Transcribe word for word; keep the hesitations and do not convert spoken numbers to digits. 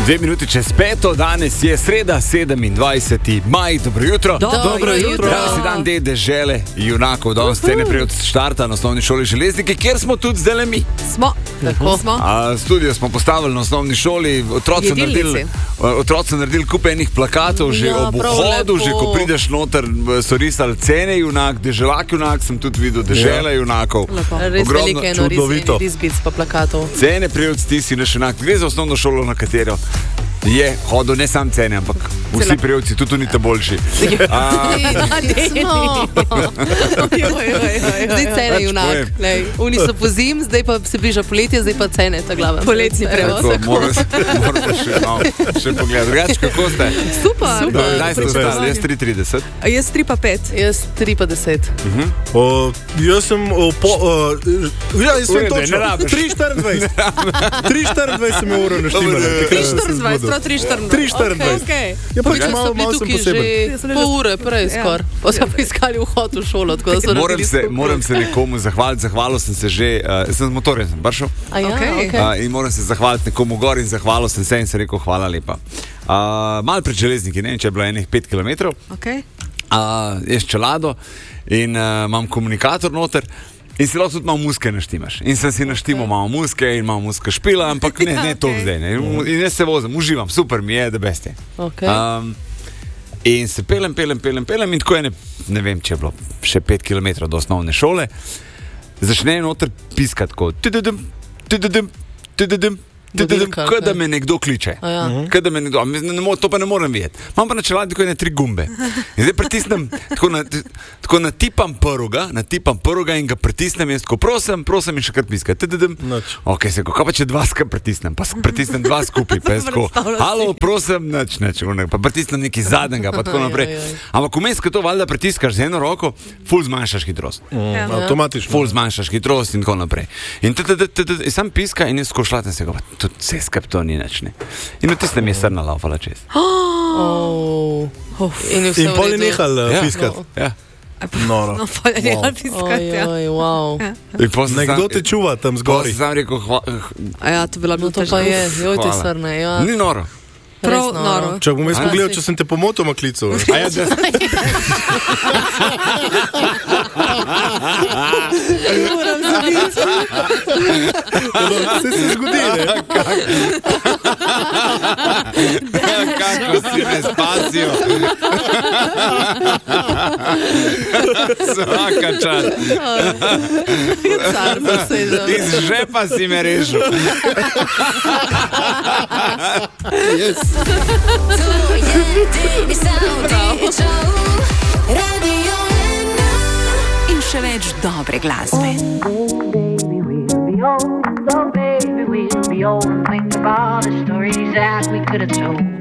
Dve minuti čez peto, danes je sreda, sedemindvajseti maj, dobro jutro. Dobro, dobro jutro. Danes je dan te dežele junakov, danes scene prej od štarta na osnovni šoli Železniki, kjer smo tudi zdaj mi. Smo, tako smo. A, studio smo postavili na osnovni šoli, otroci naredili, otroci naredili kup enih plakatov, že Ja, ob prav vhodu, lepo. že ko prideš noter, so risali cene junak, deželak junak, sem tudi videl dežele junakov. Res Ogromno, velike čudovito. risbic pa plakatov. Cene prej od stisi naš junak, gre za osnovno šolo, na katero je hodil ne sam cene, ampak vsi prejevci, tudi ni ta boljši. A, Zdaj cene Več junak. povem. Lej, Oni so po zim, zdaj pa se bliža poletje, zdaj pa cene, ta glava. Poletni prevoz. tako, moram, moram še, no, še pogledati. Drugač, kako ste? Super. Super. Kdaj ste ostali? Jaz tri trideset. A jaz tri pa pet. Jaz tri pa deset. O, jaz sem o, po, o, ja, jaz sem Urede, točno ne rabiš. tri štiriindvajset. tri štiriindvajset sem uro naštimala. tri štiriindvajset, prav tri štiriindvajset. tri štiriindvajset. Okay. Ja, pač Pač malo, so bili malo sem tukaj poseben. že pol ure prej Ja. skoraj. Pa so pa iskali vhod v šolo, tako da so Moram naredili se, skupaj. moram se nekomu zahvaliti, zahvalil sem se že, uh, sem z motorjem sem prišel. A ja, Okej. okej. Uh, in moram se zahvaliti nekomu gor in zahvalil sem se in se rekel hvala lepa. Uh, Mal pred Železniki, ne vem, če je bilo enih pet kilometrov, Okay. uh, jaz čelado in uh, imam komunikator noter. In si lahko tudi malo muske naštimaš. In sem si naštimal malo muske in malo muske špila, ampak ne, ne to okej. zdaj. Ne. In jaz se vozim, uživam, super mi je, da beste. Okej. Um, in se pelem, pelem, pelem, pelem in tako je, ne, ne vem, če je bilo še pet kilometrov do osnovne šole, začne noter piskati kot tududum, tududum, tududum, tududum, Budilka, kot da okej. me nekdo kliče. A ja. Kot da me nekdo, ne, ne, mo- to pa ne morem videti. Imam pa na čeladi ne tri gumbe. In zdaj pritisnem, tako, na, tako natipam prvega, natipam prvega in ga pritisnem, jaz tako prosim, prosim in še kar piska. Tududum. Nič. Ok, se kako pa če dva skupaj pritisnem, pa sk- pritisnem dva skupaj, pa jaz tako, Predstavljam si. halo, prosim, nič, nič, unek, pa pritisnem nekaj zadnjega, pa tako Aj, naprej. aj, aj. Ampak vmes, ko to valjda pritiskaš z eno roko, ful zmanjšaš hitrost. Ja. Avtomatično. Ful zmanjšaš hitrost in tako naprej. In t- t- t- t- t- sam piska in jaz skošlatem se ga, pa tudi vse skup to ni nič, ne. In v tistem je srna laufala čez. Oh. In je vse In v pol je redu. nehal uh, Ja. piskati. Ja. Noro. No, pa je nekaj piskati. Oj, oj, wow. In pol sem Nekdo sam- te čuva tam pol zgori. sem sam rekel, hva, A ja, to bi bilo No to težko. pa je, joj te Hvala. srne, ja. ni noro. Prav Res noro. Če bom jaz A? pogledal, če sem te pomotoma klical. A ja, da, Moram zabiti. Vse se zgodi, ne? kako si me spasijo. Svaka čast. Car pa se je že. Iz žepa si me rešil. Yes. To je Deni Savdić Show, Radio ena. In še več dobre glasbe. Baby, we'll be old. Oh, baby, we'll be old. And think of all the stories that we could have told.